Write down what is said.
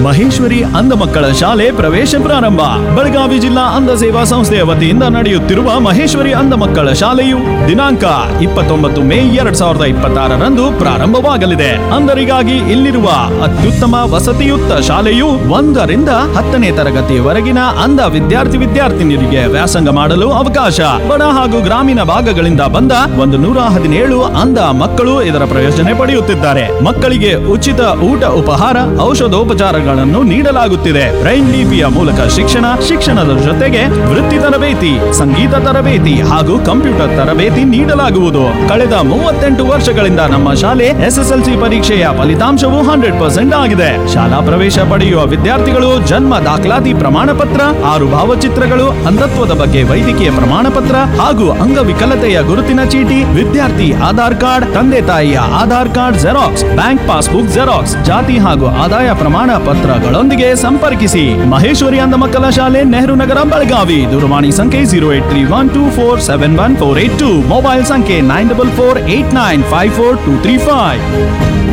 ಮಹೇಶ್ವರಿ ಅಂಧ ಮಕ್ಕಳ ಶಾಲೆ ಪ್ರವೇಶ ಪ್ರಾರಂಭ. ಬೆಳಗಾವಿ ಜಿಲ್ಲಾ ಅಂಧ ಸೇವಾ ಸಂಸ್ಥೆಯ ವತಿಯಿಂದ ನಡೆಯುತ್ತಿರುವ ಮಹೇಶ್ವರಿ ಅಂಧ ಮಕ್ಕಳ ಶಾಲೆಯು ದಿನಾಂಕ 29 ಮೇ 2026ರಂದು ಪ್ರಾರಂಭವಾಗಲಿದೆ. ಅಂಧರಿಗಾಗಿ ಇಲ್ಲಿರುವ ಅತ್ಯುತ್ತಮ ವಸತಿಯುಕ್ತ ಶಾಲೆಯು 1 ರಿಂದ 10ನೇ ತರಗತಿಯವರೆಗಿನ ಅಂಧ ವಿದ್ಯಾರ್ಥಿನಿಯರಿಗೆ ವ್ಯಾಸಂಗ ಮಾಡಲು ಅವಕಾಶ. ಬಡ ಹಾಗೂ ಗ್ರಾಮೀಣ ಭಾಗಗಳಿಂದ ಬಂದ 117 ಅಂಧ ಮಕ್ಕಳು ಇದರ ಪ್ರಯೋಜನ ಪಡೆಯುತ್ತಿದ್ದಾರೆ. ಮಕ್ಕಳಿಗೆ ಉಚಿತ ಊಟ ಉಪಹಾರ ಔಷಧೋಪಚಾರಗಳನ್ನು ನೀಡಲಾಗುತ್ತಿದೆ. ಬ್ರೈನ್ ಲಿಪಿಯ ಮೂಲಕ ಶಿಕ್ಷಣದ ಜೊತೆಗೆ ವೃತ್ತಿ ತರಬೇತಿ, ಸಂಗೀತ ತರಬೇತಿ ಹಾಗೂ ಕಂಪ್ಯೂಟರ್ ತರಬೇತಿ ನೀಡಲಾಗುವುದು. ಕಳೆದ 38 ವರ್ಷಗಳಿಂದ ನಮ್ಮ ಶಾಲೆ SSLC ಪರೀಕ್ಷೆಯ ಫಲಿತಾಂಶವು 100% ಆಗಿದೆ. ಶಾಲಾ ಪ್ರವೇಶ ಪಡೆಯುವ ವಿದ್ಯಾರ್ಥಿಗಳು ಜನ್ಮ ದಾಖಲಾತಿ ಪ್ರಮಾಣ ಪತ್ರ, 6 ಭಾವಚಿತ್ರಗಳು, ಅಂಧತ್ವದ ಬಗ್ಗೆ ವೈದ್ಯಕೀಯ ಪ್ರಮಾಣ ಪತ್ರ ಹಾಗೂ ಅಂಗವಿಕಲತೆಯ ಗುರುತಿನ ಚೀಟಿ, ವಿದ್ಯಾರ್ಥಿ ಆಧಾರ್ ಕಾರ್ಡ್, ತಂದೆ ತಾಯಿಯ Aadhaar card xerox, bank passbook xerox, ಜಾತಿ ಹಾಗೂ ಆದಾಯ ಪ್ರಮಾಣ ಪತ್ರಗಳೊಂದಿಗೆ ಸಂಪರ್ಕಿಸಿ. ಮಹೇಶ್ವರಿ ಅಂಧ ಮಕ್ಕಳ ಶಾಲೆ, ನೆಹರು ನಗರ, ಬೆಳಗಾವಿ. ದೂರವಾಣಿ ಸಂಖ್ಯೆ 0831247142, ಮೊಬೈಲ್ ಸಂಖ್ಯೆ 9448954235.